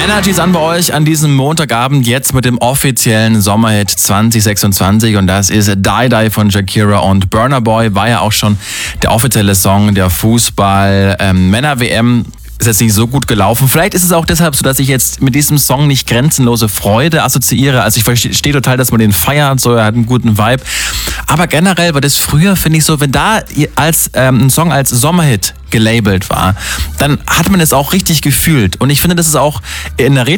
Energy ist an bei euch an diesem Montagabend, jetzt mit dem offiziellen Sommerhit 2026 und das ist Die Die von Shakira und Burna Boy, war ja auch schon der offizielle Song der Fußball-Männer-WM. Ist jetzt nicht so gut gelaufen. Vielleicht ist es auch deshalb so, dass ich jetzt mit diesem Song nicht grenzenlose Freude assoziiere. Also ich verstehe total, dass man den feiert, so, er hat einen guten Vibe. Aber generell war das früher, finde ich so, wenn da als ein Song als Sommerhit gelabelt war, dann hat man es auch richtig gefühlt. Und ich finde, das ist auch in der